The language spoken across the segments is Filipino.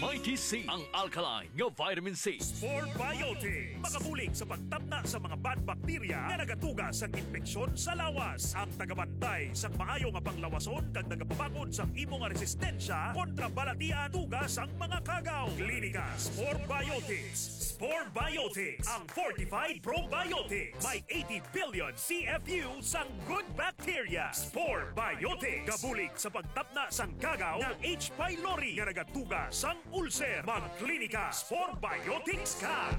Mighty C, ang alkaline nga vitamin C. Sport Biotics, makabulig sa pagtapna sa mga bad bacteria na nagatuga sa infeksyon sa lawas. Ang tagabantay sa maayo nga panglawason kag nagapabakod sa imong resistensya kontra balatian tuga sang mga kagaw. Klinika Sport Biotics. Sport Biotics, ang fortified probiotics. May 80 billion CFU sang good bacteria. Sport Biotics, kabulig sa pagtapna sang kagaw ng H. pylori nga nagatuga sang ulcer. Magklinika Sport Biotics ka.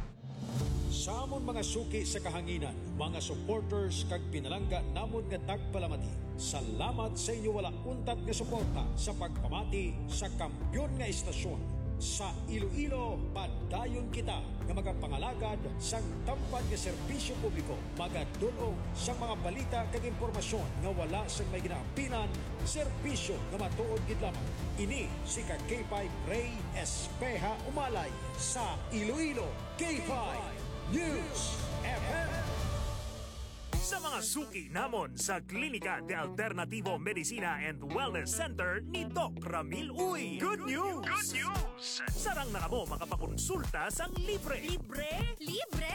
Sa amon mga suki sa kahanginan, mga supporters kag pinalangga namon nga tagpalamati. Salamat sa inyo wala untat nga suporta sa pagpamati sa kampyon nga istasyon. Sa Iloilo, padayon kita nga magapangalagad sa tampad nga serbisyo publiko. Magadulong sa mga balita kag impormasyon nga wala sa may ginaapinan, serbisyo nga matuod gid lamang. Ini si K5 Ray Espeja Umalay sa Iloilo K5 News FM. Sa mga suki namon sa Klinika de Alternativo Medicina and Wellness Center ni Doc Ramil Uy. Good news! Good news! Sarang na kamo makapakonsulta sang libre. Libre? Libre!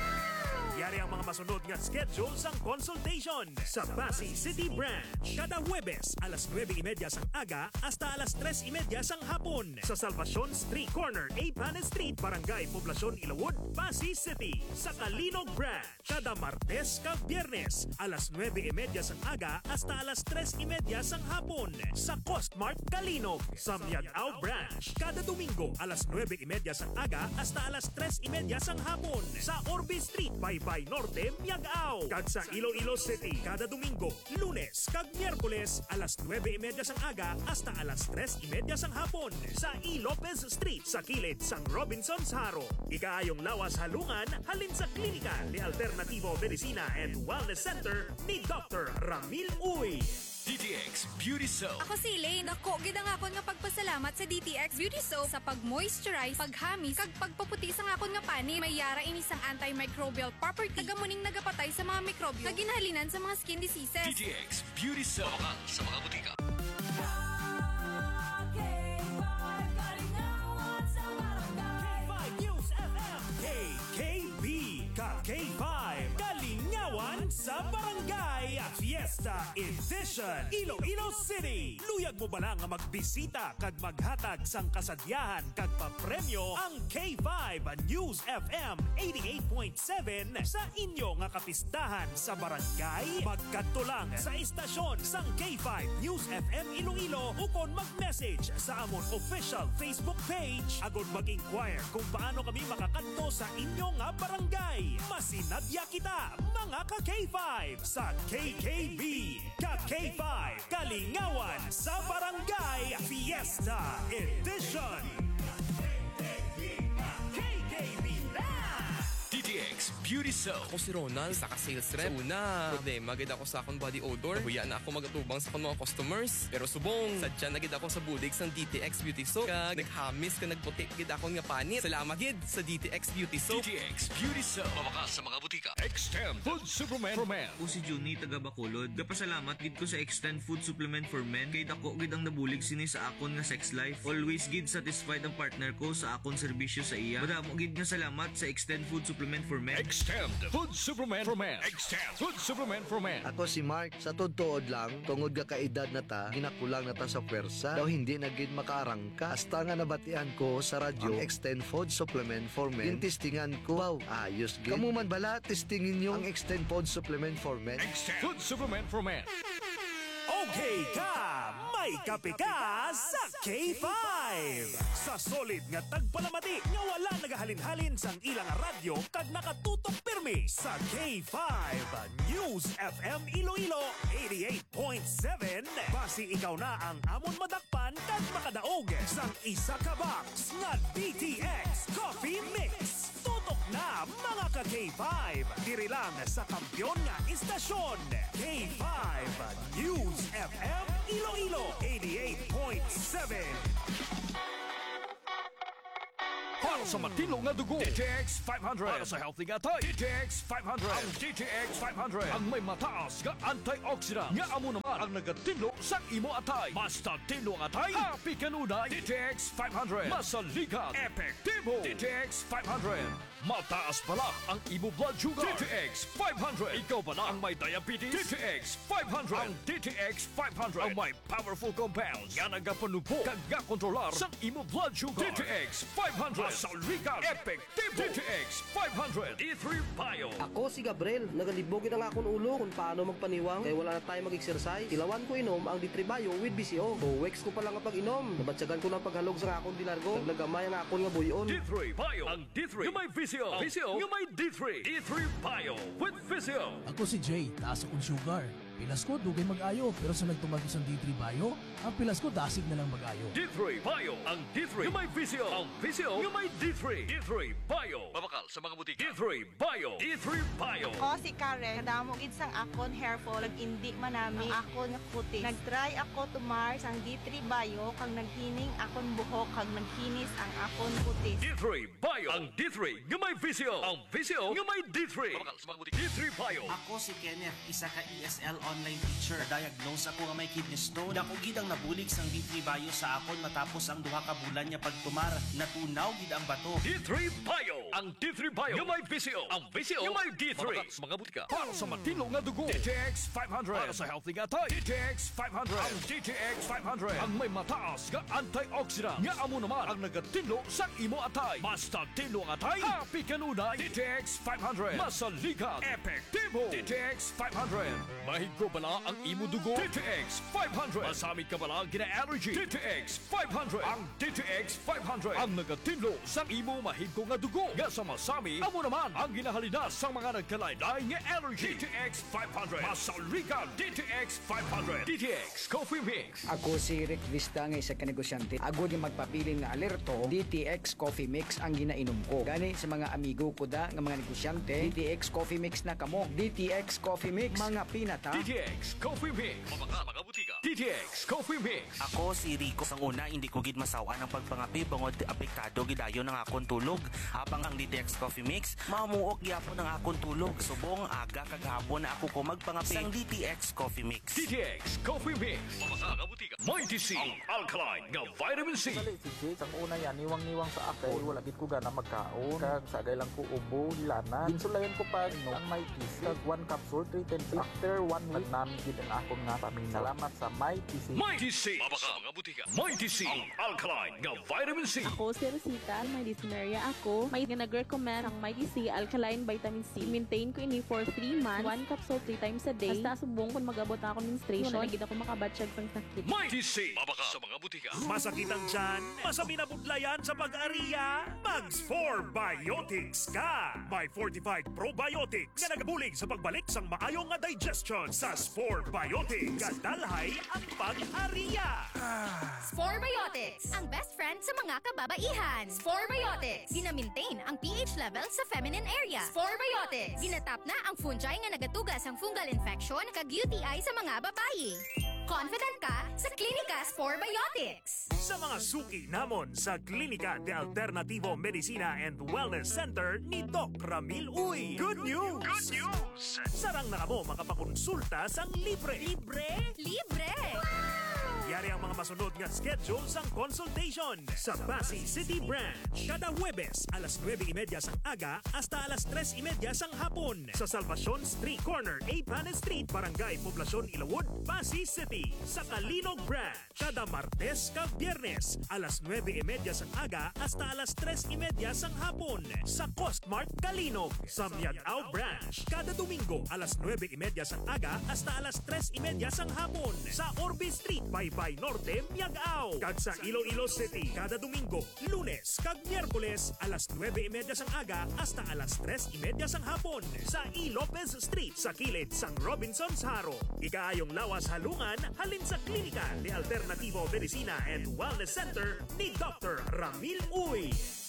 Yari ang mga masunod nga schedule sang consultation sa Pasig City Branch. Kada Huwebes, alas 9:30 sang aga hasta alas 3:30 sang hapon. Sa Salvacion Street Corner, A. Panes Street, Barangay Poblacion, Ilawod, Pasig City. Sa Kalinog Branch, kada Martes kag Biyernes, alas 9:30 sang aga hasta alas 3:30 sang hapon. Sa Costmart Kalinog. Sa Miagao Branch, kada Domingo, alas 9:30 sang aga hasta alas 3:30 sang hapon. Sa Orbe Street, Baybay Norte, Miagao. Kag sa Iloilo City, kada Domingo, Lunes kag Miyerkules, alas 9:30 sang aga hasta alas 3:30 sang hapon. Sa E. Lopez Street, sa kilid sang Robinson's Haro. Ikaayong lawas halungan, halin sa Klinika de Alternativo Medicina and Wellness Center ni Dr. Ramil Uy. DTX Beauty Soap. Ako si Elaine. Ako, gidang akon nga pagpasalamat sa DTX Beauty Soap sa pag-moisturize, paghamis, kag pagpaputi sa akon nga pani. May yara ini sang antimicrobial property. Tagamuning nagapatay sa mga mikrobyo na ginahalinan sa mga skin diseases. DTX Beauty Soap. Baka sa mga butika. K5 News FM. KKB. K5. Kalingawan sa Barangay Fiesta Edition. Iloilo City. Luyag mo ba lang nga magbisita kag maghatag sang kasadyahan kag papremyo ang K5 News FM 88.7 sa inyo nga kapistahan sa barangay? Magkadto lang sa istasyon sang K5 News FM Iloilo ukon mag-message sa amon official Facebook page agud mag-inquire kung paano kami makakadto sa inyo nga barangay. Masinadya kita mga ka-K5 sa KKB. Ka-K5 Kalingawan sa Barangay Fiesta Edition. KKB na! DTX Beauty Soap. Ako si Ronald, isa ka sales rep. Una, problema gid ako sa akong body odor. Huya na ako magatubang sa akong mga customers. Pero subong, sadya na gid ako sa bulig sang DTX Beauty Soap. Kag naghamis ka nagputi gid ako nga panit. Salamat gid sa DTX Beauty Soap. DTX Beauty Soap. Baka sa mga butika. Extend Food Supplement for Men. Ako si Juni, taga Bacolod. Gapasalamat gid ko sa Extend Food Supplement for Men. Kay dako gid ang nabulig sini sa akon nga sex life. Always gid satisfied ang partner ko sa akon serbisyo sa iya. Madamo gid nga salamat sa Extend Food Supplement for Men. Extend Food Supplement for Men. Extend Food Supplement for Men. Ako si Mark, sa todtood lang, tungod ka kaedad na ta, ginakulang na ta sa pwersa, daw hindi na gid makaarangka. Hasta nga nabatian ko sa radyo, ang Extend Food Supplement for Men. Yung testingan ko, wow, ayos gid. Kamu man bala, testingin nyo ang Extend Food Supplement for Men. Extend Food Supplement for Men. Okay ka! May kape ka sa K5! Sa solid nga tagpalamati nga wala nagahalin-halin sang ilang radyo kag nakatutok pirmi sa K5 News FM Iloilo 88.7. Basi ikaw na ang amon madakpan kag makadaog sang isa ka box nga DTX Coffee Mix. Tutok na mga ka K5! Diri lang sa kampyon nga istasyon K5 News FM Iloilo 88.7. Para sa matino nga dugo, DTX 500. Para sa healthy nga tay, DTX 500. Ang DTX 500 ang may mataas nga antioxidant nga amo naman ang nagatino sa imo atay. Basta tino nga atay, happy kanunay. DTX 500 masaligan, epektibo. DTX 500 mataas pala ang imo blood sugar. DTX 500. Ikaw ba na ang may diabetes? DTX 500. Ang DTX 500 ang may powerful compounds nga nagapanubo kag kontrolar sa imo blood sugar. DTX 500 masaligan, epektibo. DTX 500 E3 Bio. Ako si Gabriel, nagalibogin ang akong ulo kung paano magpaniwang kaya wala na tayo mag-exercise. Tilawan ko inom ang D3 Bio with BCO. 2 weeks ko pa lang ang pag-inom. Nabatsagan ko ng paghalog sa akong dilargo. Naglagamay ang akong nga buyon. D3 Bio. Ang D3 nga may VCO. VCO nga may D3. D3 Bio with VCO. Ako si Jay, taas akong sugar. Pilas ko, dugay mag-ayo. Pero sa nagtumagos ang D3 Bio, ang pilas ko, dasig na lang mag-ayo. D3 Bio. Ang D3 nga may VCO. Ang VCO nga may D3. D3 Bio. Mabakal sa mga butika. D3 Bio. D3 Bio. Ako si Karen, kadamo gid sang akon hair fall, indi manami ang akon nga kutis. Nagtry ako tumar sang D3 Bio kang naghining akon buhok kag naghinis ang akon kutis. D3 Bio. Ang D3 nga may VCO. Ang VCO nga may D3. Mabakal sa mga butika. D3 Bio. Ako si Kenneth, isa ka ESL online teacher. Diagnose ako nga may kidney stone. Dako gid ang nabulig sang D3 Bio sa akon matapos ang duha ka bulan niya pagtumar. Natunaw gid ang bato. D3 Bio. Ang D3 Bio nga may VCO. Ang VCO nga may D3. Mabakal sa mga butika. Para sa matino nga dugo, DTX 500. Para sa healthy nga tay, DTX 500. Ang DTX 500 ang may mataas nga antioxidant nga amo naman ang nagatino sa imo atay. Basta tino nga atay, happy kanunay. DTX 500 masaligan, epektibo. DTX 500 mahigko bala ang imo dugo. DTX 500 masamit ka bala gina-allergy. DTX 500 ang DTX 500 ang nagatino sa imo mahigko nga dugo. Nga sa masami, amo naman ang ginahalinas sa mga nagkalain-lain nga allergy. DTX 500 masaligan. DTX 500 DTX Coffee Mix. Ako si Rick Vista nga isa ka negosyante. Ako di magpapili nga alerto, DTX Coffee Mix ang ginainom ko. Gani sa mga amigo ko da nga mga negosyante, DTX Coffee Mix na kamo. DTX Coffee Mix, mga pinata. DTX Coffee Mix. Mga butika. DTX Coffee Mix. Ako si Rico. Sang una, hindi ko gid masawa ng pagpangapi bangod apektado gidayon ng akong tulog. Habang ang DTX Coffee Mix, mamuok gyapon ang akong tulog. Subong aga kagahapon na ako ko magpangapi sang DTX Coffee Mix. DTX Coffee Mix. Mga butika. Mighty C. Ang alkaline nga vitamin C. Dali si Jay, sang una yan, niwang-niwang sa akay. Wala gid ko gana magkaon. Kag sagay lang ko ubo, hilana. Ginsulayan ko pa no ang may PC. Kag 1 capsule, 3 10. After 1 week, namin gid ang akong nga pamina. Salamat sa Mighty C. Mighty C. Mga butika. Mighty C. Ang alkaline nga vitamin C. Ako si Rosita, may dyspnea ako. May nag-recommend ang Mighty C Alkaline Vitamin C. Maintain ko ini for 3 months. 1 capsule 3 times a day. Basta subong kung mag-abot na ako menstruation. Wala na ako makabatsyag sang sakit. Mighty C. Mabaka sa mga butika. Masakitan dyan, masabi na budlayan sa pag-ariya. Mags 4 Biotics ka. By Fortified Probiotics nga nagabulig sa pagbalik sang maayong nga digestion sa Spore Biotics. Kadalhay ang pag-ariya. Spore Biotics, ang best friend sa mga kababaihan. Spore Biotics, gina-maintain ang pH level sa feminine area. Spore Biotics, ginatap na ang fungi nga nagatugas ang fungal infection kag UTI sa mga babayi. Confident ka sa Klinika Spore Biotics. Sa mga suki namon sa Klinika de Alternativo Medicina and Wellness Center ni Doc Ramil Uy. Good news! Good news! Sarang na kamo makapakonsulta sang libre. Libre? Libre! Yari ang mga masunod nga schedule sang consultation sa Pasay City Branch. Kada Huwebes, alas 9:30 sang aga hasta alas 3:30 sang hapon. Sa Salvacion Street Corner, A. Panes Street, Barangay Poblacion, Ilawod, Pasay City. Sa Kalinog Branch, kada Martes kag Biyernes, alas 9:30 sang aga hasta alas 3:30 sang hapon. Sa Costmart, Kalinog. Sa Miagao Branch, kada Domingo, alas 9:30 sang aga hasta alas 3:30 sang hapon. Sa Orbe Street, Baybay Norte, Miagao. Kag sa Iloilo City, kada Domingo, Lunes kag Miyerkules, alas 9:30 sang aga hasta alas 3:30 sang hapon. Sa E. Lopez Street, sa kilid sang Robinson's Haro. Ikaayong lawas halungan, halin sa Klinika de Alternativo Medicina and Wellness Center ni Dr. Ramil Uy.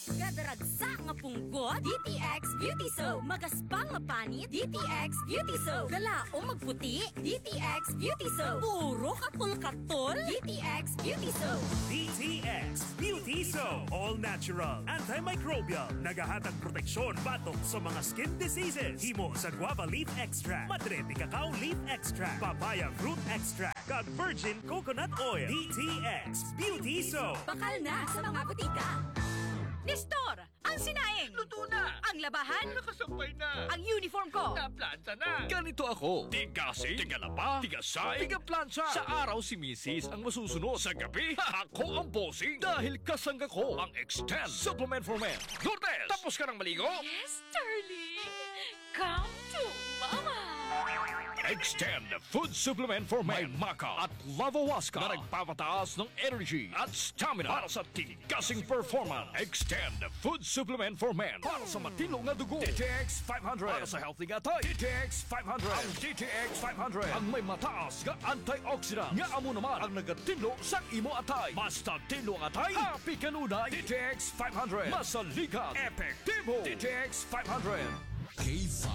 Gadaragsa nga punggot, DTX Beauty Soap. Magaspang nga panit, DTX Beauty Soap. Galaom magputi, DTX Beauty Soap. Puro katol-katol, DTX Beauty Soap. DTX Beauty Soap. All natural, antimicrobial, nagahatag proteksyon batok sa mga skin diseases. Himo sa guava leaf extract, madrete cacao leaf extract, papaya fruit extract, kag virgin coconut oil. DTX Beauty Soap. Bakal na sa mga butika. Nestor, ang sinaing. Luto na. Ang labahan. Nakasampay na. Ang uniform ko. Naplanta na. Ganito ako. Tigasi, tigalaba, tigasay, tigaplansya. Sa araw si Mrs. ang masusunod. Sa gabi, ako ang bossing. Dahil kasangga ko ang Extend Supplement for Men. Lourdes, tapos ka ng maligo? Yes, darling. Come to mama. Extend Food Supplement for Men. May Maca at Lavawaska na nagpapataas ng energy at stamina para sa tigasing performance. Extend Food Supplement for Men para sa matino nga dugo. DTX 500 para sa healthy nga tayo. DTX 500. Ang DTX 500 ang may mataas nga antioxidant nga amo naman ang nagatino sa imo atay. Basta tino nga atay, happy kanunay. DTX 500. Masalikat, epektibo. DTX 500. K5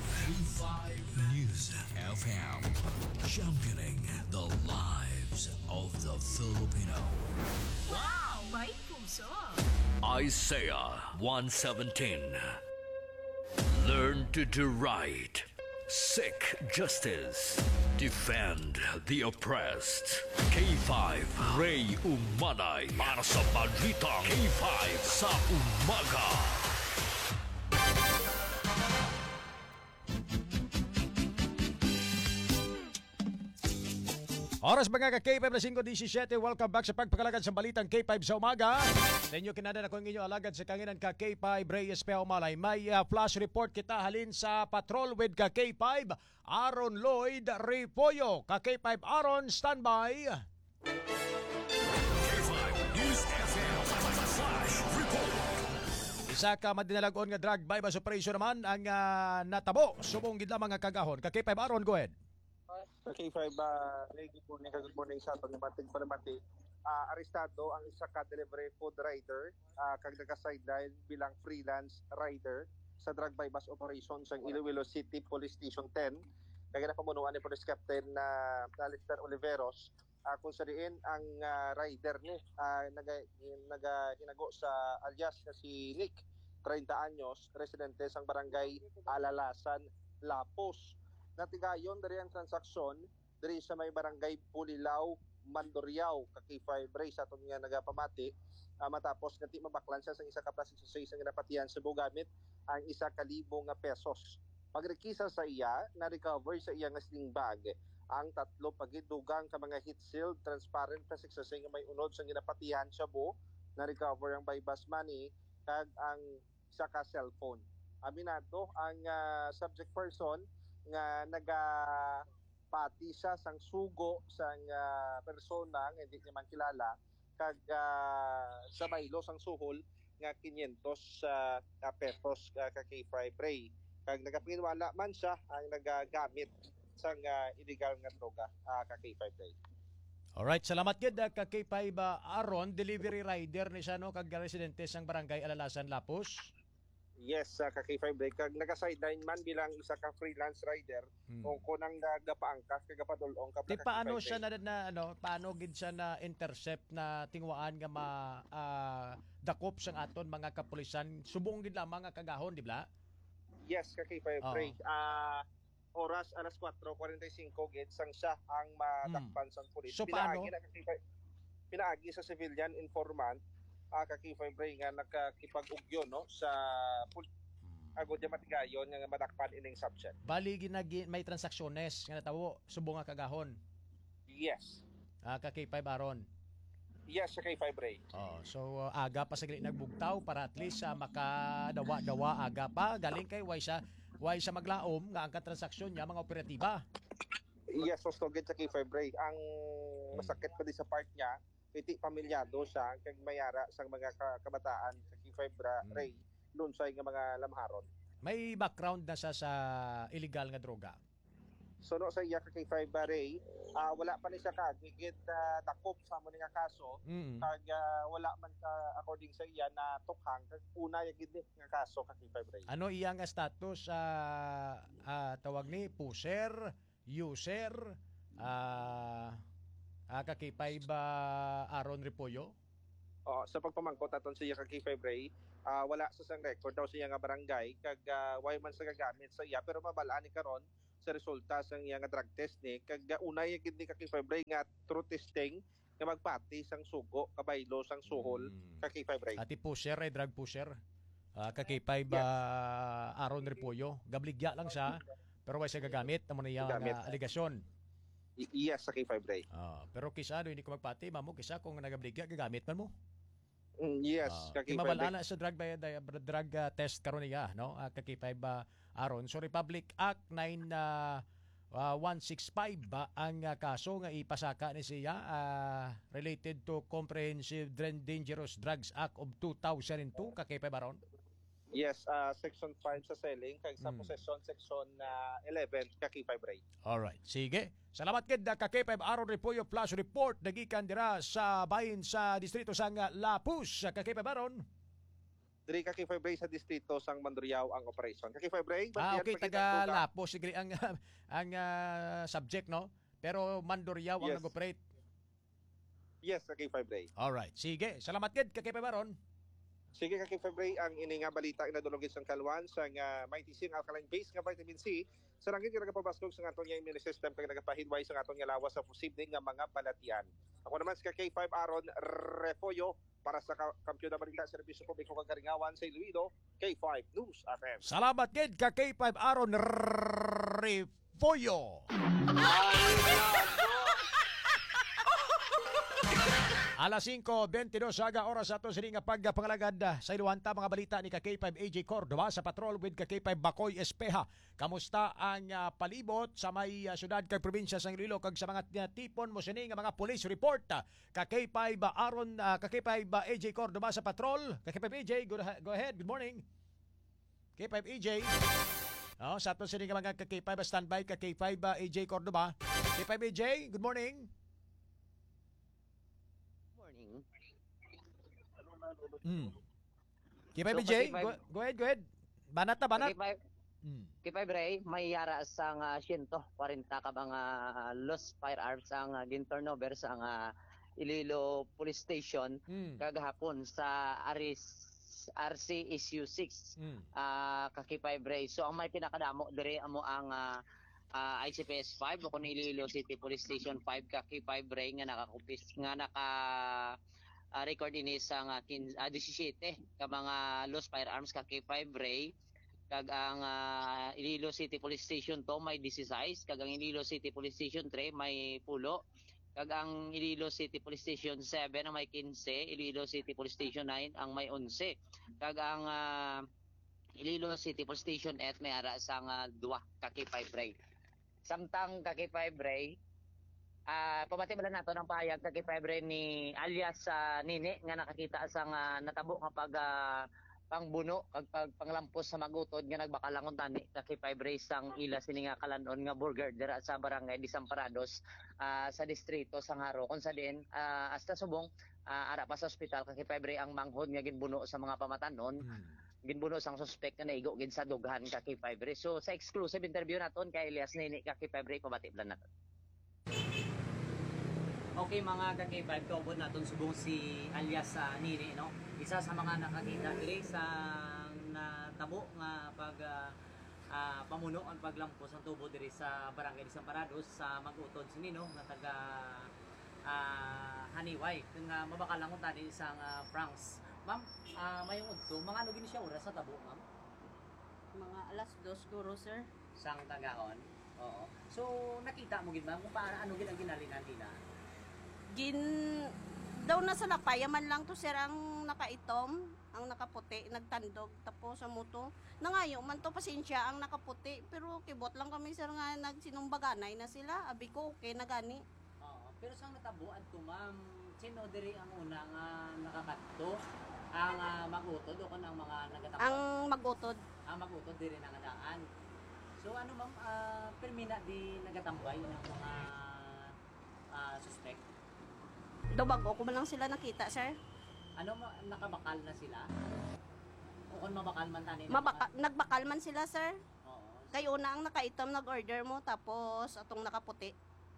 News FM, championing the lives of the Filipino. Wow, may puso. Isaiah 1:17. Learn to do right. Seek justice. Defend the oppressed. K5 Ray Umanay para sa balitang K5 sa umaga. Oras mga ka-K5 na 5:17. Welcome back sa pagpakalagad sa balitang K5 sa umaga. Sa inyo kinada na kung inyo alagad sa kanginan ka K5 Reyes Peomalay. May flash report kita halin sa patrol with ka K5 Aaron Lloyd Ripoyo. Ka K5 Aaron, standby. K5 News FM flash report. Isa ka madinalagon nga drug bypass operation naman ang natabo. Subong gid lamang nga kagahon. Ka K5 Aaron, go ahead. K5 lady po ni kagagpunay sa itong imating palamati. Arestado ang isa ka delivery food rider kag naka-sideline bilang freelance rider sa drug bypass operation sa Iloilo City Police Station 10. Kaya napamunuan ni Police Captain na Alistair Oliveros kung sariin ang rider ni nagahinago sa alias na si Nick, 30 anyos, residente sang barangay Alalasan, Lapos. Natigayon dari ang transaksyon dari sa may barangay Pulilaw, Mandoriao, K5 Ray sa atong nga nagapamati matapos nga mabaklan siya sa isa ka plastic sa isang ginapatihan sa bugamit ang 1,000 nga pesos. Pagrekisa sa iya, na-recover sa iya nga sling bag ang 3 pagidugang ka mga heat sealed transparent plastic sa nga may unod sa ginapatihan sa buo, na-recover ang bypass money kag ang isa ka cellphone. Aminado ang subject person nga nagapati siya sang sugo sang persona nga hindi niya man kilala kag sa maylo sang suhol nga 500 pesos ka K5 Ray kag nagapinwala man siya ang nagagamit sang illegal nga droga ka K5 Ray. Alright, salamat gid ka K5 Aaron, delivery rider ni siya no kag residente sang barangay Alalasan, Lapos. Yes, ka K5 Ray kag naka-sideline man bilang isa ka freelance rider kung kunang nagapaangkas kag padulong ka. Di paano siya paano gid siya na intercept na tingwaan nga dakop sang aton mga kapulisan subong gid lamang nga kagahon, di ba? Yes, ka K5 Ray. Oras alas 4:45 gid sang siya ang madakpan sang pulis. So paano? Pinaagi sa civilian informant ka K5 Ray nga nakakipag-ugyo no sa agod ya matigayon nga madakpan ining subject. Bali ginagi may transaksiones nga natawo subong nga kagahon. Yes. Ka K5 Aaron. Yes, sa K5 Ray. So aga pa saglit nagbugtaw para at least makadawa-dawa aga pa galing kay way siya maglaom nga ang transaksyon niya mga operatiba. Yes, so gid sa K5 Ray. Ang masakit pa di sa part niya iti pamilyado siya kag mayara sang mga kabataan sa K5 Ray lunsay nga mga lamharon. May background na siya sa illegal nga droga. So no sa iya kay 5 Ray, wala pa ni siya kagigid dakop sa mo nga kaso kag wala man ka according sa iya na tukhang kag una yagid nga kaso kay 5 Ray. Ano iyang status tawag ni pusher, user, kakipay ba Aaron Repolyo? Sa pagpamangkot aton siya kay 5 Ray, wala sa sang record daw siya nga barangay kag way man sa gagamit sa iya pero mabalaan ni karon sa resulta sa iya nga drug test ni kag unay gid ni kay 5 Ray nga true testing nga magpati sang sugo kabaylo sang suhol kay 5 Ray. Ati pusher ay drug pusher. Kakipay ba Aaron Repolyo? Gabligya lang siya pero way siya gagamit amo na iyang aligasyon. Yes, sa kay 5 Ray. Pero kisa hindi ko magpati mamo kisa kung nagabligya gagamit man mo. Yes, kay 5 Ray. Mabala sa drug test karon niya, no? Kakipay ba Aaron? So Republic Act 9165 ba ang kaso nga ipasaka ni siya related to Comprehensive Dangerous Drugs Act of 2002 kakipay ba ron? Yes, section 5 sa selling kag sa possession section 11 kay 5 Ray. Alright, sige. Salamat kid kay 5 Aaron Repolyo Plus report nagikan dira sa bahin sa distrito sang Lapus kay 5 Aaron. Diri kay 5 Ray sa distrito sang Mandurriao ang operation. Kay 5 Ray, okay, taga Lapus sigri ang subject, no? Pero Mandurriao ang nag-operate. Yes, kay 5 Ray. Alright, sige. Salamat kid kay 5 Aaron. Sige kay February ang ini nga balita inadulogin sang kalwan sa nga may tising alkaline base nga vitamin C sa rangin nga nagapabaskog sa aton nga immune system kag nagapahidway sa aton nga lawas sa posible nga mga balatian. Ako naman si K5 Aaron Repolyo para sa kampiyon na balita serbisyo publiko kag Karingawan sa Iloilo, K5 News FM. Salamat kid K5 Aaron Repolyo. Alas 5:22 aga oras ato sa nga pagpangalagad sa iluwanta mga balita ni K5 AJ Cordova sa patrol with K5 Bacoy Espeha. Kamusta ang palibot sa may syudad kag probinsya sa Iloilo kag sa mga tipon mo sini nga mga police report. K5 Aaron K5 AJ Cordova sa patrol. K5 AJ, go ahead. Good morning. K5 AJ. Sa ato sini nga mga K5 standby K5 AJ Cordova. K5 AJ, good morning. K5 BJ, go ahead. Banat. K5 Ray, may yara sang 140 ka mga lost firearms ang ginturnover sa Iloilo Police Station kagahapon sa RC issue 6 K5 Ray. So ang may pinakadamo dire amo ang ICPS 5 o kun Iloilo City Police Station 5 K5 Ray nga nakakupis nga naka record ini sa 17 ka mga lost firearms ka K5 Ray kag ang Iloilo City Police Station 2 may 16 kag ang Iloilo City Police Station 3 may 10 kag ang Iloilo City Police Station 7 ang may 15 Iloilo City Police Station 9 ang may 11 kag ang Iloilo City Police Station 8 may ara sang 2 ka K5 Ray samtang ka K5 Ray pamati ba nato ng pahayag kay Febre ni alias Nini nga nakakita sa natabo nga pangbuno kag panglampos sa magutod nga nagbakalangon tani kay Febre sang ila sini nga kalanon nga burger dira sa barangay Desamparados sa distrito sang Haro kun sa din hasta subong ara pa sa ospital kay Febre ang manghod nga ginbuno sa mga pamatanon ginbuno sang suspect nga naigo gid sa dughan kay Febre. So sa exclusive interview naton kay Elias Nini kay Febre pamati blan naton. Okay mga ka-K5, kaubod natin subong si alias Nini, no? Isa sa mga nakakita diri sa natabo nga pag pamuno ang paglampos ang tubo diri sa barangay Desamparados sa mag-utod si Nino nga taga Haniway nga mabakalangon tani isang Franks. Ma'am, mayong udto, mga ano gini siya oras sa tabo, ma'am? Mga alas 2 siguro, sir. Sang tagahon? Oo. So nakita mo gid ma'am kung paano ano gid ang ginalinan nila? Daw na sa napayaman lang to sir ang nakaitom, ang nakaputi, nagtandog tapos sa muto. Nangayo man to pasensya ang nakaputi pero kibot lang kami sir nga nagsinumbaganay na sila. Abi ko okay na gani. Oo, pero sang natabuan to ma'am, sino diri ang una nga nakakadto? Ang magutod o kun ang mga nagatapos? Ang magutod. Ang magutod diri nang daan. So ano ma'am, permina di nagatambay ng mga suspect? Bago ko man lang sila nakita, sir. Ano, nakabakal na sila? O kung mabakal man tani? Nagbakal man sila, sir. Kay una ang nakaitom nag-order mo, tapos atong nakaputi.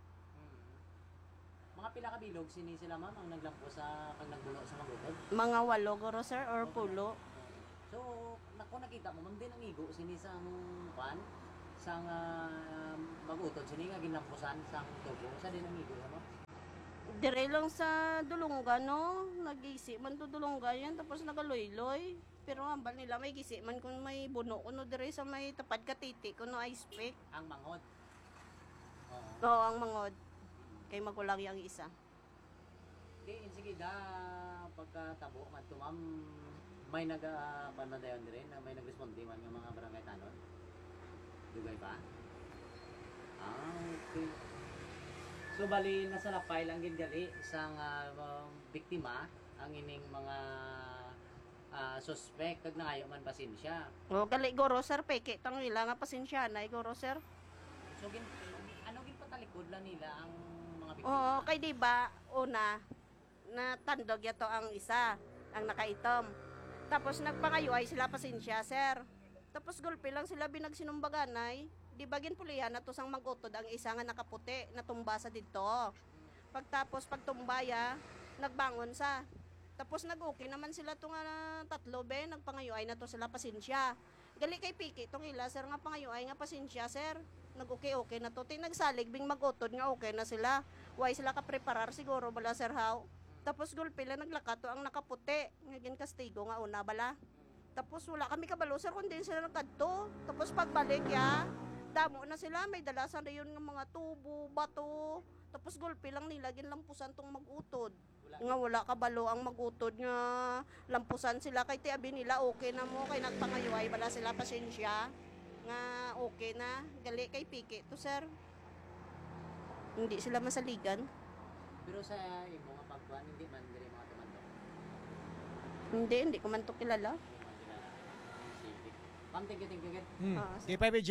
Mga pila ka bilog, sini sila ma'am ang naglampo sa pag nagbulo sa magutod? Mga 8 guro, sir, or pulo. So, kung nakita mo, ma'am din ang igo, sini sa pan, sang magutod, sini nga ginlampusan, sang tubo, sa din ang igo, ma'am? Dire lang sa Dulungan, no? Nag-isi man to Dulungan yan, tapos nagaloy-loy. Pero ambal nila may gisi man kung may buno kuno dire sa may tapad ka titi kuno ice pick. Ang mangod. Oo, ang mangod. Kay magulang yang isa. Okay, sige da pagkatabo man to ma'am, may nag-panadayon dire na may nag-responde man yung mga barangay tanon. Dugay pa? Okay. So bali nasa lapay lang gid gali sang biktima ang ining mga suspect kag nangayo man pasensya. O gali goro sir peke tang nila nga pasensya na goro sir. So ano gin patalikod lang nila ang mga biktima? Oo, kay di ba una na tandog yato ang isa ang nakaitom. Tapos nagpangayuay sila pasensya sir. Tapos gulpi lang sila binagsinumbaganay. Di ba gin pulihan na to sang magutod ang isa nga nakaputi na tumba sa dito. Pagtapos pagtumbaya nagbangon sa. Tapos nag-okay naman sila itong tatlo, nagpangayuay na to sila pasensya. Gali kay Piki, itong ila, sir, nga pangayuay nga pasensya, sir. Nag-okay na to. Tinagsalig, bing magutod nga okay na sila. Why sila ka-preparar siguro, bala, sir, how? Tapos gulpila, naglakato ang nakaputi. Ngagin kastigo nga una, bala. Tapos wala kami kabalo, sir, kundi sila nagkadto. Tapos pagbalik, damo na sila, may dalasan na yun ng mga tubo, bato. Tapos gulpi lang nila, ginlampusan tong magutod. Nga wala kabalo ang magutod nga lampusan sila kay tiabi nila okay na mo kay nagpangayuay bala sila pasensya nga okay na gali kay Piki to sir. Hindi sila masaligan. Pero sa imo nga pagkuan hindi man diri mga tumandok. Hindi ko man to kilala. Thank you. K5BJ.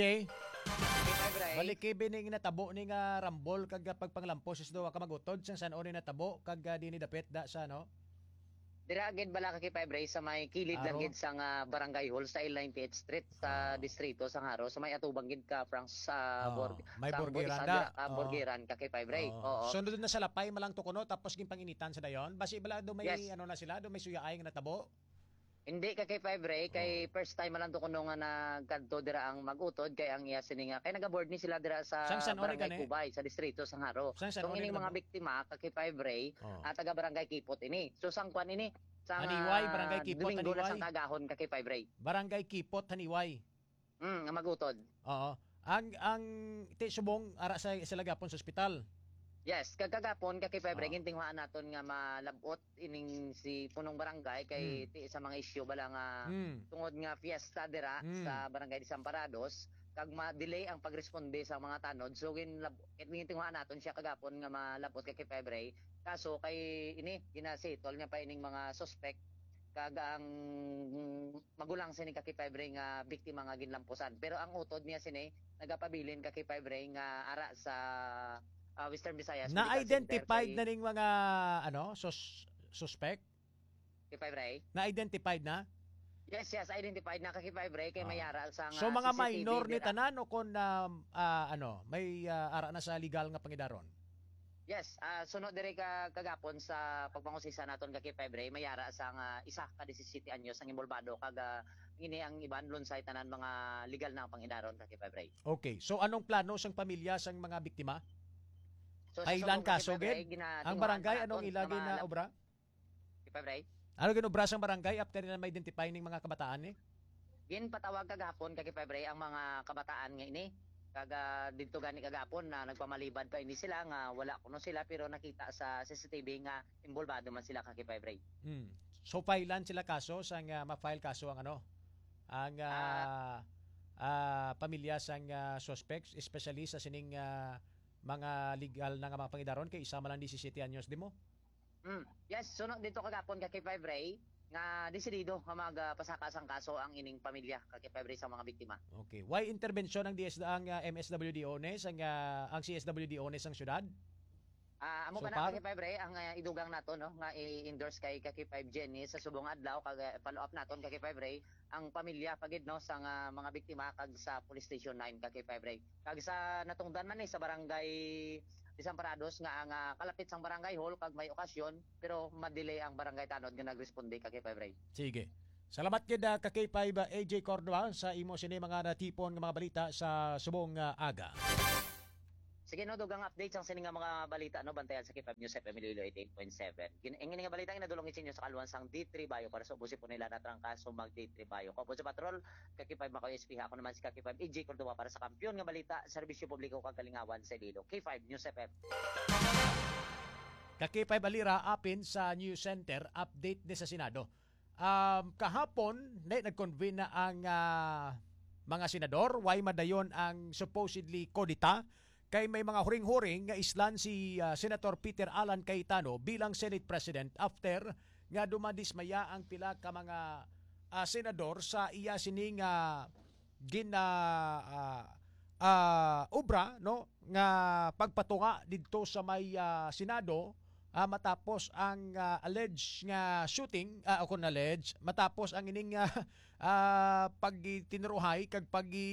Balik kay bining natabo ni nga rambol kag pagpanglampos is do ka magutod sang san ori natabo kag dini dapit da sa no. Dira gid bala ka kay Fibre sa may kilid lang gid sa barangay hall sa L98 Street sa distrito sa Haro sa may atubang gid ka Frank sa may Borgiran da. Borgiran ka kay Fibre. Oo. Sunod na sa lapay malang tukuno tapos gin panginitan sa dayon. Basi bala do may ano na sila do may suyaay nga natabo. Hindi ka kay Fibre, kay first time malang to kuno nga nagkadto dira ang magutod kay ang iya sini nga kay nagaboard ni sila dira sa barangay Kubay sa distrito sa Haro. So ining mga biktima ka kay Fibre at taga barangay Kipot ini. So sang kwan ini sa Haniway barangay Kipot Haniway. Sa tagahon ka kay Fibre. Barangay Kipot Haniway. Nga magutod. Oo. Ang ti subong ara sa Silagapon sa ospital. Yes, kagagapon kay Fibre gintingwaan naton nga malabot ining si punong barangay kay ti sa mga isyu bala nga tungod nga fiesta dira sa barangay Desamparados kag ma-delay ang pagresponde sa mga tanod. So gintingwaan naton siya kagapon nga malabot kay Fibre. Kaso kay ini ginasettle niya pa ining mga suspect kag ang magulang sini kay Fibre nga biktima nga ginlampusan. Pero ang utod niya sini nagapabilin kay Fibre nga ara sa Western Visayas. Na-identified na ning mga suspect? Kay Fibre? Na-identified na? Yes, identified na kay Fibre kay mayara sa so mga CCTV minor ni tanan o kon may ara na sa legal nga pangidaron? Yes, sunod dire kagapon sa pagpangusisa naton kay Fibre mayara sa isa ka 17 anyos ang involvado kag ini ang iban lunsay tanan mga legal na pangidaron kay Fibre. Okay, so anong plano sang pamilya sang mga biktima? So, Ilan kaso gid? Ang barangay anong ilagay na obra? Fibre? Ano ginobra sang barangay after na ma-identify ning mga kabataan ni? Ginpatawag kagapon kay Fibre ang mga kabataan nga ini. Kaga dito gani kagapon na nagpamalibad pa ini sila nga wala kuno sila pero nakita sa CCTV nga involvado man sila kay Fibre. So filean sila kaso sang ma-file kaso ang pamilya sang suspects especially sa sining mga legal na nga mga pangidaron kay isa man lang 17 anyos di mo? Yes, sunod dito kagapon kay Fibre nga desidido nga magpasakasang kaso ang ining pamilya kay sa mga biktima. Okay. Why intervention ang MSWD Ones ang CSWD Ones ang syudad? Amo So pa far? na kay ang idugang nato no nga i-endorse kay Jenny sa subong adlaw kag follow up naton kay ang pamilya pagid no sa mga biktima kag sa Police Station 9 kay kag sa natungdan man sa barangay Desamparados nga ang kalapit sang barangay hall kag may okasyon pero madelay ang barangay tanod nga nagresponde kay Sige. Salamat gid ka K5 AJ Cordova sa imo sini mga natipon nga mga balita sa subong aga. Sige no, dugang update ang sining mga balita no bantayan sa K5 News FM Iloilo 88.7. Ingin nga balita nga nadulong inyo sa kaluwan sang D3 Bayo para sa ubusin po nila natrang kaso mag D3 Bayo. Ko sa patrol K5 Makoy SP ako naman si K5 AJ Cordova para sa kampiyon nga balita serbisyo publiko kag kalingawan sa Iloilo. K5 News FM. K5 Alira apin sa News Center update ni sa Senado. Kahapon nag-convene na ang mga senador why madayon ang supposedly kodita kay may mga huring-huring nga islan si Senator Peter Alan Cayetano bilang Senate President after nga dumadismaya ang pila ka mga senador sa iya sining obra no nga pagpatunga didto sa may Senado matapos ang alleged nga shooting matapos ang ining pagtiniruhay kag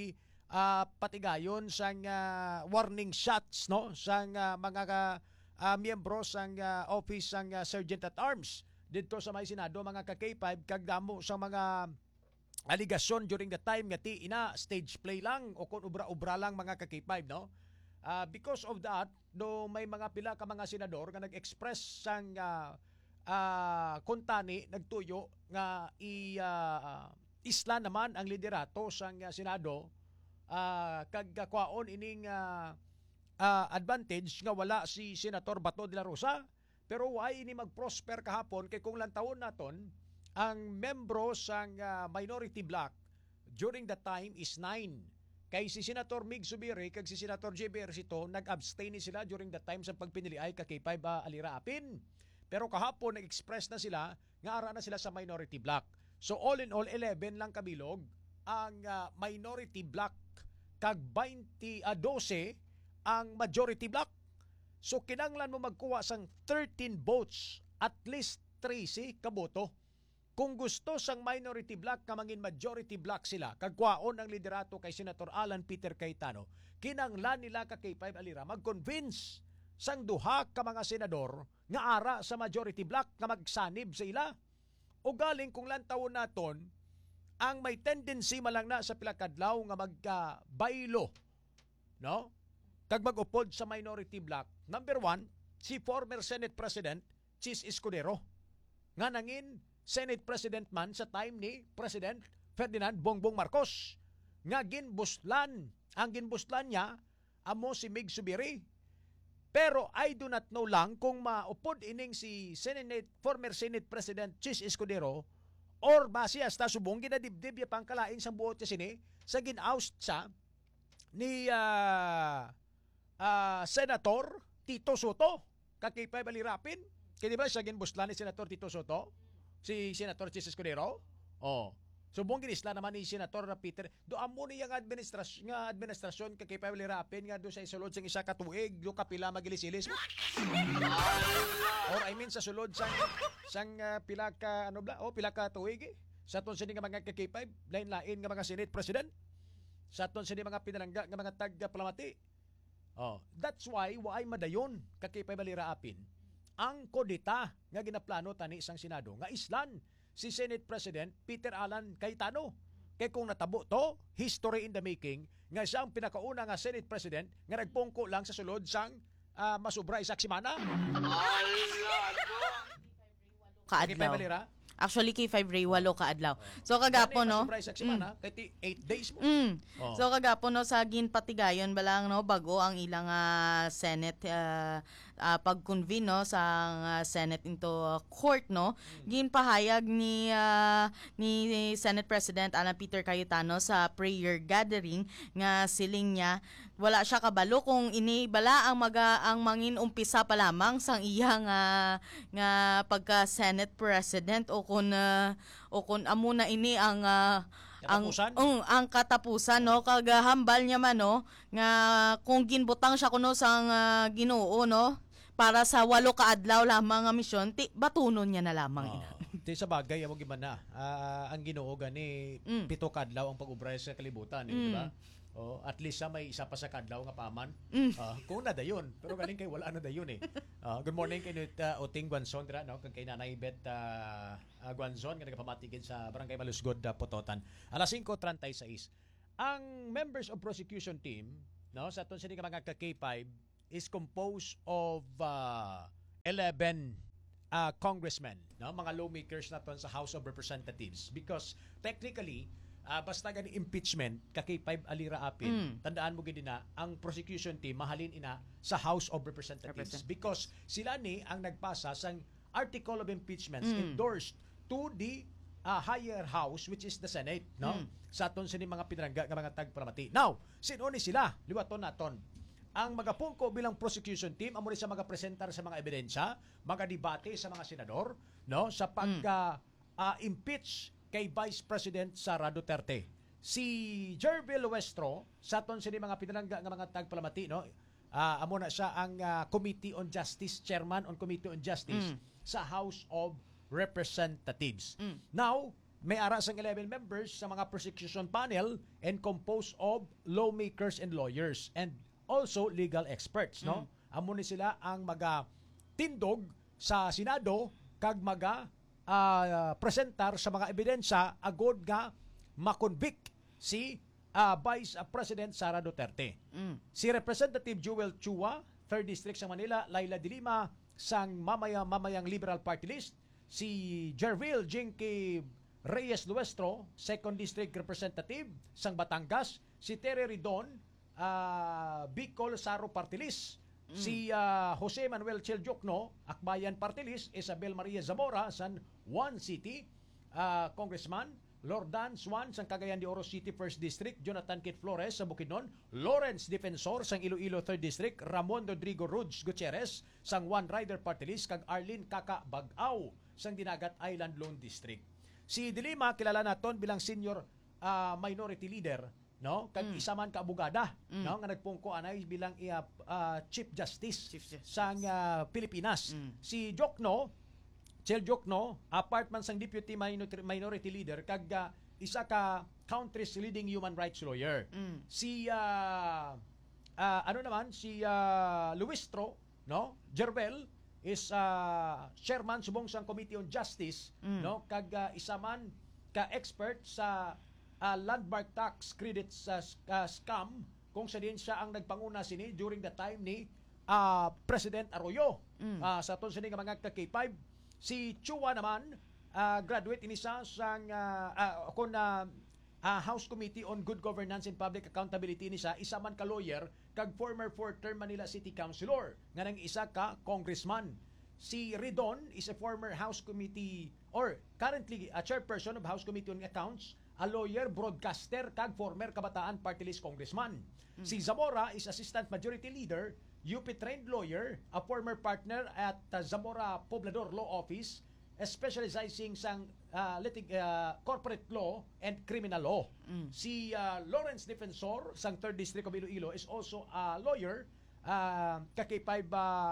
patigayon sang warning shots no sang mga miyembro sang office sang Sergeant at Arms didto sa may Senado mga ka-K5 kag damo sa mga aligasyon during the time nga ti ina stage play lang o kun ubra-ubra lang mga ka-K5 no. Because of that do may mga pila ka mga senador nga nag-express sang kuntani nagtuyo nga isla naman ang liderato sang Senado kag kwaon ining advantage nga wala si Senator Bato de la Rosa pero why ini mag-prosper kahapon kay kung lantawon naton ang membro sang minority bloc during that time is 9 kay si Senator Mig Subiri kag si Senator JB Ejercito nag-abstain sila during that time sa pagpiniliay kay K5 Alira Apin pero kahapon nag-express na sila nga ara na sila sa minority bloc so all in all 11 lang kabilog ang minority bloc kag 12 ang majority bloc. So kinanglan mo magkuha sang 13 votes, at least 13 kaboto. Kung gusto sang minority bloc ka mangin majority bloc sila, kag kwaon ang liderato kay Senator Alan Peter Cayetano, kinanglan nila ka K5 Alira mag-convince sang duha ka mga senador nga ara sa majority bloc nga magsanib sa ila. O galing kung lantawon naton ang may tendency malang na sa pilakadlaw nga magbaylo no kag mag-upod sa minority bloc. Number 1, si former Senate President Chis Escudero nga nangin Senate President man sa time ni President Ferdinand Bongbong Marcos nga ginbuslan niya amo si Mig Subiri. Pero I do not know lang kung maupod ining si former Senate President Chis Escudero or base hasta subong ginadibdib ya pangkalain sa buot niya sini sa gin-oust sa ni Senator Tito Soto kakipay balirapin kaya ba sa ginbuslan ni Senator Tito Soto si Senator Chis Escudero subong ginisla naman ni Senator Peter do amo ni yang administrasyon kakipay balirapin nga do sa isulod sang isa ka tuig do kapila magilisilis or I mean sa sulod sang pila ka tuig sa ton sini nga mga K5 lain-lain nga mga Senate President sa ton sini mga pinalangga nga mga tag-palamati. That's why madayon K5 Alira Apin ang kodita nga ginaplano tani sang Senado nga islan si Senate President Peter Alan Cayetano. Kay kung natabo to, history in the making nga siya ang pinakauna nga Senate President nga nagpungko lang sa sulod sang masubra isak semana. Kaadlaw. Actually, K5 Ray, 8 kaadlaw. So, kagapon, no? Masubra isak semana, 8 days mo. So, kagapon, no, sa ginpatigayon ba lang, no, bago ang ilang Senate pag-convene no sa Senate into court no, ginpahayag ni Senate President Alan Peter Cayetano sa prayer gathering nga siling niya wala siya kabalo kung inibala ang mangin umpisa pa lamang sang iya nga pagka Senate President o kun amo na ini ang ang katapusan no, kagahambal niya man no nga kung ginbutang siya kuno sang Ginoo no para sa 8 ka adlaw lamang nga misyon batunon niya na lamang Ti sa bagay amo giman na ang Ginoo gani 7 ka adlaw ang pag-ubray sa kalibutan di ba? At least may isa pa sa kadlaw nga paman. Kung na dayon, pero galing kay wala na dayon good morning kay Oting Guanzon dira no, kay Nanay Bet Guanzon nga nagapamatigid sa Barangay Malusgod, Pototan. Alas 5:36. Ang members of prosecution team no sa aton sini mga K5 is composed of 11 congressmen, no, mga lawmakers naton sa House of Representatives because technically basta gani impeachment kakay 5 alira apil tandaan mo gid na ang prosecution team mahalin ina sa House of Representatives because sila ni ang nagpasa sang article of impeachments endorsed to the higher house which is the Senate no sa aton sini mga pinarangga nga mga tagparamati. Now sino ni sila liwaton naton ang magapungko bilang prosecution team amo ni sa mga presentar sa mga ebidensya, mga debate sa mga senador no sa pag impeach kay Vice President Sara Duterte. Si Jervil Luestro sa aton sini mga pinalangga nga mga tagpalamati no amo na siya ang Committee on Justice, Chairman on Committee on Justice sa House of Representatives. Now, may ara sang 11 members sa mga prosecution panel and composed of lawmakers and lawyers and also legal experts no. Amo ni sila ang tindog sa Senado kag presentar sa mga ebidensya agod nga makonvict si Vice President Sara Duterte. Si Representative Joel Chua, 3rd District sa Manila, Laila de Lima sang mamayang Liberal Party List, si Jervil Jinky Reyes Luestro, 2nd District Representative sang Batangas, si Terry Ridon, Bicol Saro Party List, si Jose Manuel Chiljokno, Akbayan Party List, Isabel Maria Zamora, San Juan City, Congressman, Lordan Swan, sang Cagayan de Oro City, 1st District, Jonathan Kit Flores, sa Bukidnon, Lawrence Defensor, sang Iloilo, 3rd District, Ramon Rodrigo Rudes Gutierrez, sang One Rider Party List, kag Arlene Kaka Bagaw, sang Dinagat Island Lone District. Si Dilima, kilala naton bilang Senior Minority Leader, no kag isa man ka abogada no nga nagpungko anay bilang Chief Justice sang Pilipinas. Si Chel Jokno apart man sang Deputy Minority Leader kag isa ka country's leading human rights lawyer. Si si Luistro no Jervel is chairman subong sang Committee on Justice no kag isa man ka expert sa landmark tax credits scam kung sa din siya ang nagpanguna sini during the time ni President Arroyo sa aton sini nga mga K5. Si Chua naman graduate ini sa sang House Committee on Good Governance and Public Accountability ni sa isa man ka lawyer kag former 4th-term Manila City Councilor nga nang isa ka congressman. Si Ridon is a former House Committee or currently a chairperson of House Committee on Accounts, a lawyer, broadcaster, kag former Kabataan Party List congressman. Si Zamora is Assistant Majority Leader, UP trained lawyer, a former partner at Zamora Poblador Law Office, specializing sang corporate law and criminal law. Si Lawrence Defensor sang 3rd District of Iloilo is also a lawyer, kakipay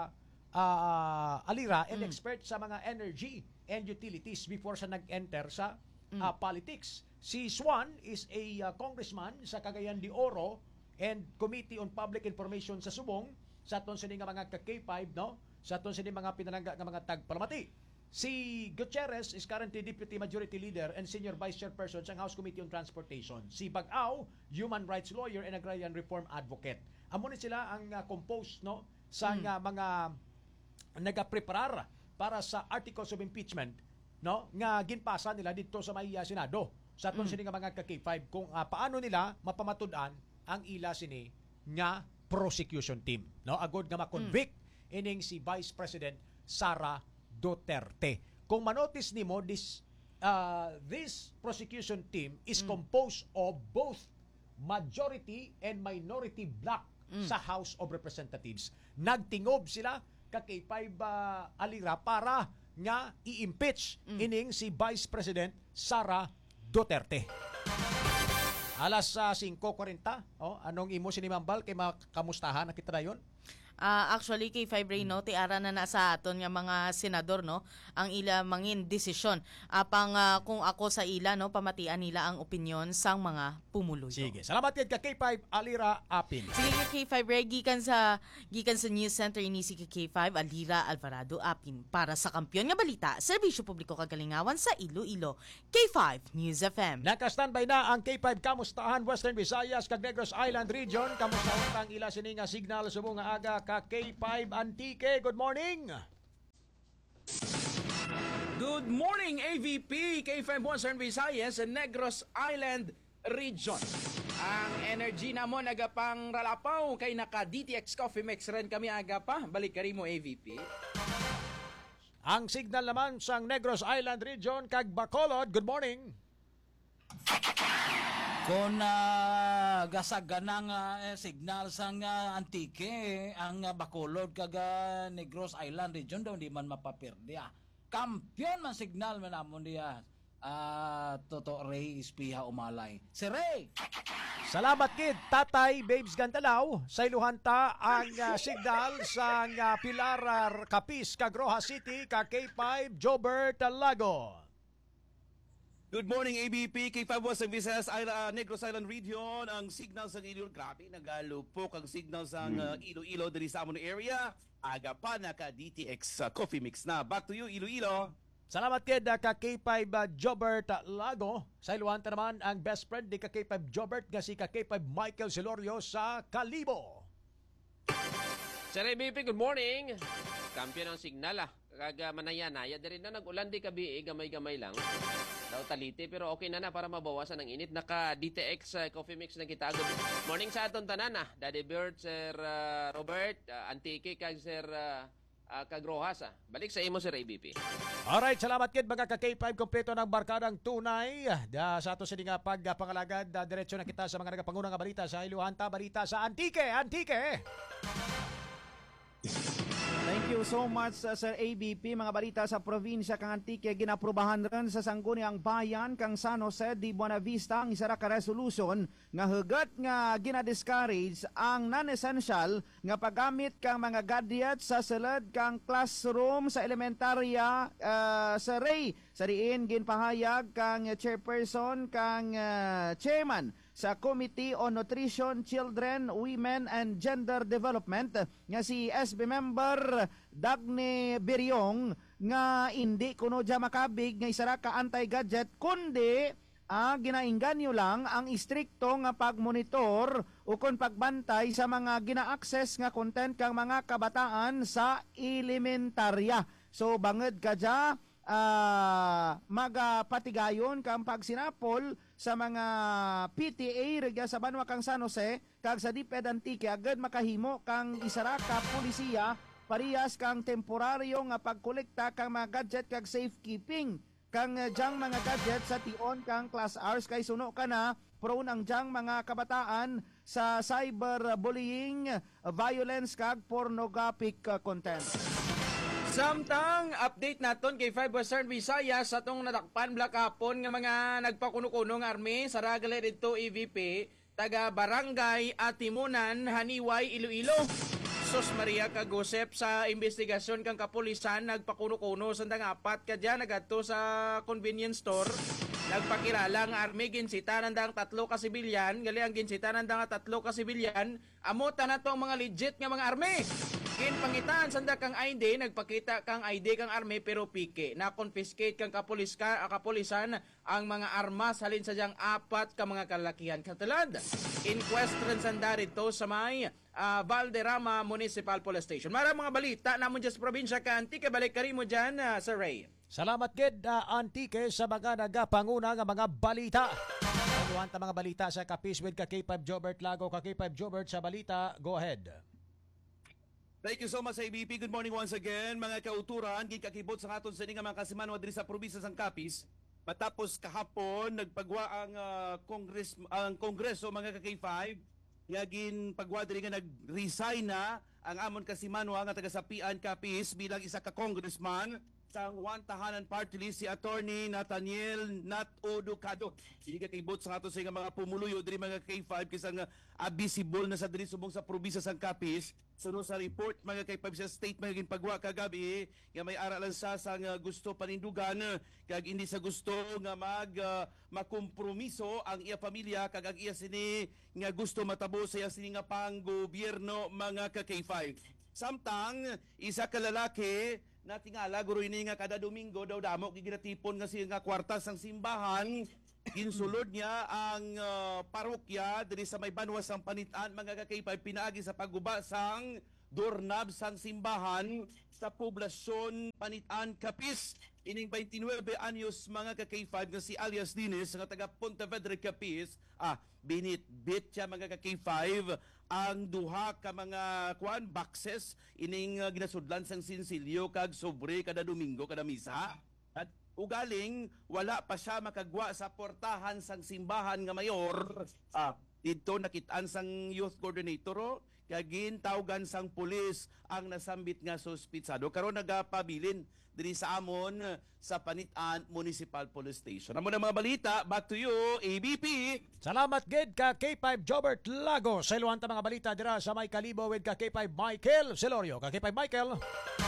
alira and expert sa mga energy and utilities before sa nag-enter sa politics. Si Swan is a congressman sa Cagayan de Oro and Committee on Public Information sa Subong sa aton sini nga mga K5 no sa aton sini mga pinalangga nga mga tagpalamati. Si Gutierrez is currently Deputy Majority Leader and Senior Vice Chairperson sa House Committee on Transportation. Si Bagaw, Human Rights Lawyer and Agrarian Reform Advocate. Amo ni sila ang composed no sa mga nagapreparar para sa articles of impeachment no nga ginpasa nila dito sa may Senado sa aton sini nga mga K5 kung paano nila mapamatud-an ang ila sini nga prosecution team no agod nga ma-convict ining si Vice President Sara Duterte. Kung manotice nimo, this prosecution team is composed of both majority and minority bloc sa House of Representatives. Nagtingob sila kay Alira para nga i-impeach ining si Vice President Sara Duterte. Alas 5:40, anong imo sinimambal kay makamustahan na kita dayon? Actually, kay Ray, no, tiara na nasa aton nga mga senador, no, ang ila mangin desisyon. Apang kung ako sa ila, no, pamatian nila ang opinyon sang mga pumuloy. Sige, salamat kay K5 Alira Apin. Sige, K5 Ray, gikan sa News Center ini si K5 Alira Alvarado Apin para sa Kampiyon nga Balita, Serbisyo Publiko Kagalingawan sa Iloilo. K5 News FM. Naka-standby na ang K5 Kamustahan Western Visayas kag Negros Island Region. Kamustahan ang ila sini nga signal subong nga aga ka K5 Antique. Good morning. Good morning, AVP, K5 Western Visayas and Negros Island Region. Ang energy na mo nagapang ralapaw kay naka DTX Coffee Mix rin kami aga pa. Balik ka rin mo, AVP. Ang signal naman sa Negros Island Region kag Bacolod. Good morning. Kung gasaganang signal sang Antique ang Bacolod kag Negros Island Region daw di man mapapirdi. Kampiyon man signal man amon diya. Toto Ray Ispiha Umalay. Si Ray! Salamat kid, Tatay Babes Gandalaw. Sa iluhanta ang signal sa Pilar Capiz, Cagroha City, K5 Jobert Lago. Good morning, ABP, K5 Western Visayas, Negros Island Region. Ang signal sa Iloilo, grabe, nagalupok ang signal sa Iloilo diri sa amon area. Aga pa naka DTX Coffee Mix na. Back to you, Iloilo. Salamat kid ka K5 Jobert Lago. Sa iluhanta naman ang best friend ni ka K5 Jobert nga si ka K5 Michael Silorio sa Kalibo. Sir ABP, good morning. Kampiyon ang signal Kaga manaya-naya din na nag-ulan di kabi, gamay-gamay lang. Daw talite pero okay na para mabawasan ang init. Naka DTX Coffee Mix na kita. Good morning sa aton tanan Daddy Bird, Sir Robert, Antique kag Sir Kagrohas. Balik sa imo Sir ABP. Alright, salamat kid mga ka-K5 kompleto ng barkadang tunay. Sa ato sa nga pagpangalagad, diretso na kita sa mga nagapangunang balita sa Iluhanta, balita sa Antique. Thank you so much, Sir ABP. Mga balita sa probinsya kang Antique, ginaprubahan rin sa sangguniang bayan kang San Jose de Buenavista ang isa ra ka resolution nga hugat nga gina-discourage ang non-essential nga paggamit kang mga gadgets sa sulod kang classroom sa elementarya sa Ray. Sa diin ginpahayag kang chairperson kang chairman sa Committee on Nutrition, Children, Women and Gender Development nga si SB member Dagny Biryong nga hindi kuno dya makabig nga isara ka anti-gadget kundi ginainganyo lang ang istrikto nga pagmonitor o kon pagbantay sa mga gina-access nga content kang mga kabataan sa elementarya. So banged ka dya magapatigayon kang pagsinapol sa mga PTA regya sa Banwa kang San Jose kag sa DepEd Antique agad makahimo kang isara ka pulisiya parehas kang temporaryo nga pagkolekta kang mga gadget kag safekeeping kang jang mga gadget sa tion kang class hours kay suno ka na prone ang jang mga kabataan sa cyberbullying, violence kag pornographic content. Samtang update naton kay 5 Western Visayas sa tong nadakpan blakapon nga mga nagpakuno-kuno nga army sa Ragale dito EVP taga Barangay Atimunan, Haniway, Iloilo. Sos Maria Kagosep sa investigasyon kang kapulisan nagpakuno-kuno sa apat kadya nagadto sa convenience store. Nagpakilala nga army ginsita nandang 3 ka sibilyan, gali ang ginsita nandang 3 ka sibilyan, amota na to ang mga legit nga mga army. Pangitaan sanda kang ID, nagpakita kang ID kang army pero pike. Na-confiscate kang kapulisan ang mga armas halin sa diyang 4 ka mga kalakihan katulad. Inquest rin sanda rito sa may Valderrama Municipal Police Station. Maraming mga balita namon dyan sa probinsya ka Antique. Balik ka rin mo dyan, Sir Ray. Salamat kid Antique sa mga nagapanguna nga mga balita. Ano mga balita sa Capiz with ka K5 Jobert Lago, ka K5 Jobert sa balita. Go ahead. Thank you so much, ABP. Good morning once again. Mga kauturan, gikakibot sa aton sa nga mga kasimanwa diri sa probinsya sang Capiz. Matapos kahapon, nagpagwa ang Kongreso, mga ka-K5, nga ginpagwa diri nga nag-resign na ang amon kasimanwa nga taga sa Pian Capiz bilang isa ka congressman sa One Tahanan Party List, si Attorney Nathaniel Nat Oducado. Hindi ka kibot sa ato sa mga pumuluyo diri mga K5 kasi nga visible na sa diri subong sa probinsya sang Capiz. Sunod sa report mga K5 sa statement nga ginpagwa kagabi nga may aralan sa nga gusto panindugan kag hindi sa gusto nga makompromiso ang iya pamilya kag ang iya sini nga gusto matabo sa iya sini nga panggobyerno mga K5. Samtang isa ka lalaki na tingala guro ini nga kada Domingo daw damo giginatipon nga siya nga kwarta sang simbahan. Ginsulod niya ang parokya diri sa may banwas sang Panitan mga K5 pinaagi sa pagguba sang doorknob sang simbahan sa poblasyon Panitan Capiz. Ining 29 anyos mga K5 nga si alias Dines nga taga Pontevedra Capiz binitbit siya mga K5 ang duha ka mga boxes ining ginasudlan sang sinsilyo kag sobre kada Domingo kada misa. At ugaling wala pa siya makagwa sa portahan sang simbahan nga mayor. Dito nakitaan sang youth coordinator kagin tawgan sang pulis ang nasambit nga suspitsado karon nagapabilin diri sa amon sa Panitan Municipal Police Station. Amo na mga balita, back to you, ABP. Salamat gid ka K5 Jobert Lago sa iluhan ta mga balita dira sa may Kalibo with ka K5 Michael Celorio. Ka K5 Michael.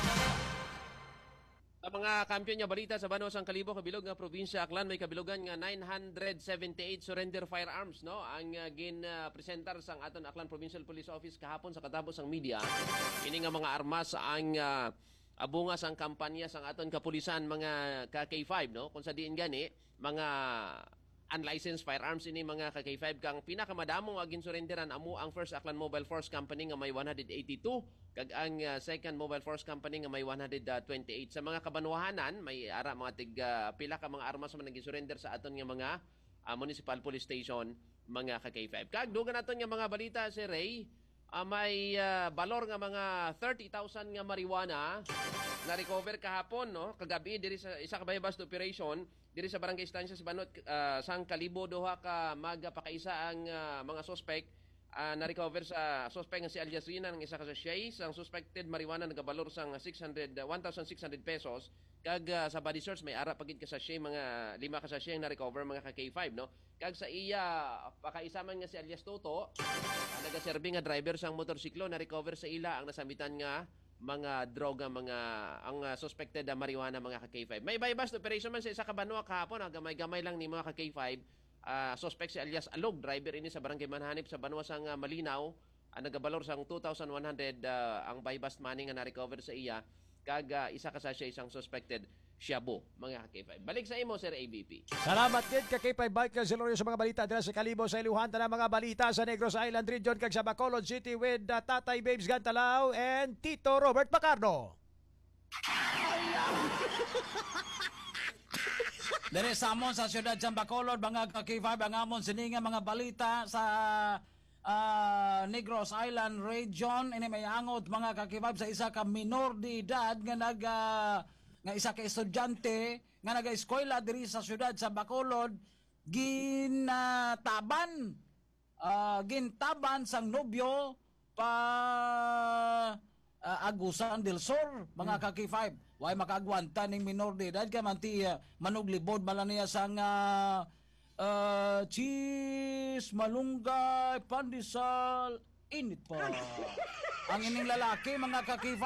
Ang mga kampiyon nga balita sa Banos ang Kalibo kabilog nga probinsya Aklan may kabilogan nga 978 surrender firearms no ang gin-presentar sang aton Aklan Provincial Police Office kahapon sa katapos ang media. Ini nga mga armas ang abungas ang kampanya sang aton kapulisan mga ka-K5 no kung sa diin gani mga unlicensed firearms ini mga ka-K5 kang pinakamadamong agin surrenderan amo ang First Aklan Mobile Force Company nga may 182 kag ang Second Mobile Force Company nga may 128 sa mga kabanwahanan may ara mga tig pila ka mga armas man nagi-surrender sa aton nga mga municipal police station mga ka-K5 kag dugan naton nga mga balita si Ray may balor nga mga 30,000 nga marijuana na recover kahapon no kagabi diri sa isa ka bypass operation diri sa barangay Estancia sa Banot sang Kalibo duha ka magpakaisa ang mga suspect na recover sa suspect nga si alias Rina ng isa ka sachet sang suspected marijuana nagabalor sang 1,600 pesos kag sa body search may ara pagid ka sachet mga 5 ka sachet na recover mga ka K5 no kag sa iya pakaisaman nga si alias Toto nagaserbi nga driver sang motorsiklo na recover sa ila ang nasambitan nga mga droga ang suspected na marijuana mga ka K5 may bypass operation man sa isa ka banwa kahapon gamay-gamay lang ni mga ka K5 suspect si alias Alog driver ini sa barangay Manhanip sa banwa sang Malinaw nagabalor sang 2,100 ang bypass money nga na recover sa iya kag isa ka sa siya isang suspected Shabu, mga K5. Balik sa imo, Sir ABP. Salamat din ka K5 Michael Celorio sa mga balita dira sa Kalibo sa iluhan na mga balita sa Negros Island Region kag sa Bacolod City with Tatay Babes Gantalao and Tito Robert Pacardo. Dere sa amon sa siyudad sa Bacolod, mga K5 ang amon sininga mga balita sa Negros Island Region ini may angot mga kakibab sa isa ka minor de edad nga isa ka estudyante nga naga-eskwela diri sa syudad sa Bacolod gintaban sang nobyo pa Agusan del Sur mga ka-K5 way makagwanta ning minor de edad ka manti manuglibod bala niya sang cheese, malunggay, pandesal, init pa. Ang ining lalaki, mga ka-K5,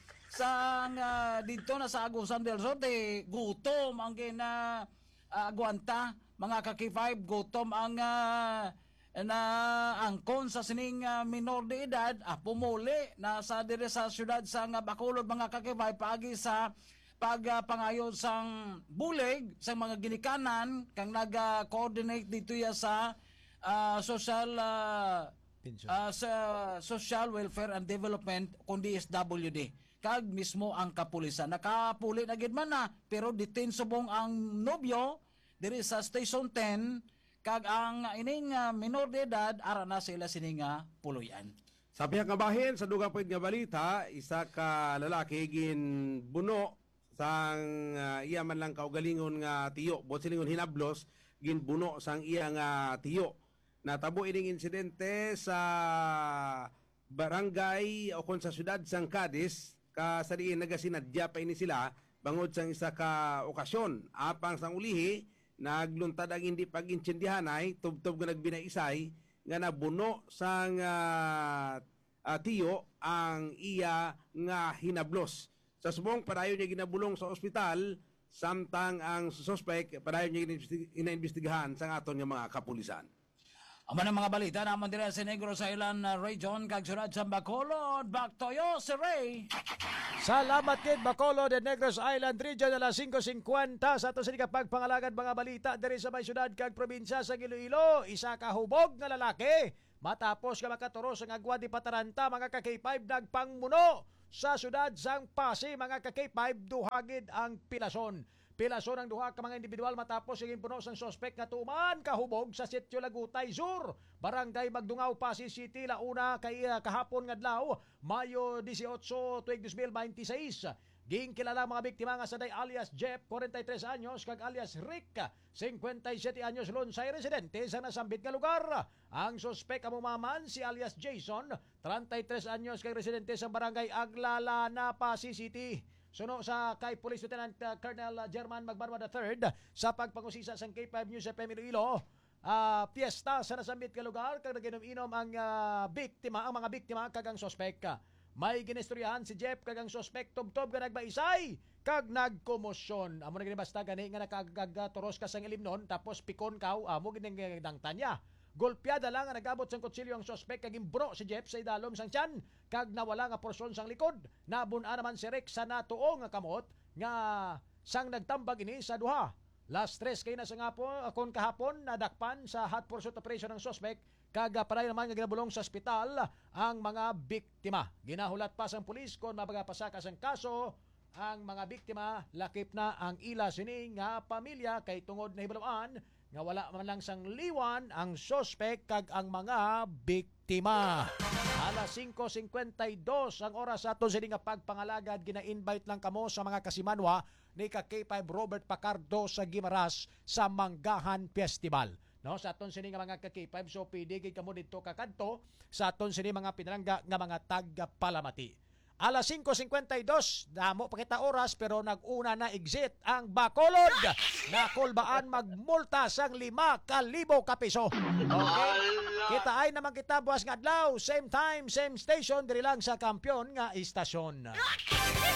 dito na sa Agusan del Sur, gutom ang agwanta, mga ka-K5, gutom ang angkon sa sining minor de edad, pumuli, nasa dire sa syudad sa Bacolod, mga ka-K5, paagi sa pagpangayon sang bulig sa mga ginikanan kang naga-coordinate dito ya sa Social Welfare and Development kundi SWD kag mismo ang kapulisan nakapuli na gid man na pero detain subong ang nobyo diri sa Station 10 kag ang ining minor de edad ara na sila sininga puluyan. Sa pihak nga bahin, sa dugang pwede nga balita, isa ka lalaki ginbuno sang iya man lang kaugalingon nga tiyo. Bot silingon hinablos, ginbuno sang iya nga tiyo. Natabo ining insidente sa barangay o kon sa syudad sang Cadiz, sa diin nagasinadya pa ini sila, bangod sang isa ka okasyon. Apang sang ulihi, nagluntad ang hindi pag-intsindihanay, tubtob nga nagbinaisay, nga nabuno sang tiyo ang iya nga hinablos. Sa subong, padayon niya ginabulong sa ospital, samtang ang suspect, padayon niya inaimbestigahan sa aton nga mga kapulisan. Amo ng mga balita naman dire sa Negros Island region kag sunod sa Bacolod. Back to you, si Ray. Salamat kid Bacolod and Negros Island region alas 5:50 sa ato sa pagpangalagad mga balita diri sa may syudad kag probinsya sa Iloilo. Isa ka hubog nga lalaki matapos ka makaturo sa agwa di Pataranta mga ka-K5 nagpangmuno sa syudad sang Pasig mga ka-K5 duhagid ang pilason. Pilason ang duha ka mga individual matapos siging puno sang suspect nga tuman kahubog sa Sitio Lagutay Sur, Barangay Magdungaw, Pasig City, launa kay kahapon nga adlaw, Mayo 18, tuig 2026. Ging kilala mga biktima nga sa day alias Jeff, 43 anyos, kag alias Rick, 57 anyos, Lonsay residente sa nasambit nga lugar. Ang suspect amumaman si alias Jason, 33 anyos, kag residente sa Barangay Aglalana, Pasig City. Suno sa kay Police Lieutenant Colonel German Magbarwa III sa pagpangusisa sang K5 News FM Iloilo. Piyesta sa nasambit ka lugar kag naginom-inom ang biktima, ang mga biktima kag ang suspect. May ginistoryahan si Jeff kag ang suspect tubtob nga nagbaisay kag nagkomosyon. Amo na gini basta gani nga nakagatoros ka sang ilimnon tapos pikon kaw amo gini dangtan niya. Golpeada lang ang nagabot sang kutsilyo ang suspect kag imbro si Jeff sa idalom sang tiyan kag nawala nga porsyon sang likod. Nabuna naman si Rick sa natuo nga kamot nga sang nagtambag ini sa duha. Last 3 kay na sa ngapo akon kahapon nadakpan sa hot pursuit operation ng suspect kag paray naman nga ginabulong sa ospital ang mga biktima. Ginahulat pa sang pulis kon mapagapasaka sang kaso ang mga biktima lakip na ang ila sini nga pamilya kay tungod na hibalawaan nga wala man lang sang liwan ang suspect kag ang mga biktima. Alas 5:52 ang oras sa aton sini nga pagpangalagad, gina-invite lang kamo sa mga kasimanwa ni ka K5 Robert Pacardo sa Guimaras sa Manggahan Festival. No, sa aton sini nga mga ka K5 so pwede gid kamo didto kakadto sa aton sini mga pinalangga nga mga taga-Palamati. Alas 5:52, damo pa kita oras pero nag-una na exit ang Bacolod. Nakulbaan magmulta sang 5,000 ka piso. Okay? Kita ay naman kita buwas nga adlaw, same time, same station, diri lang sa Kampiyon nga istasyon.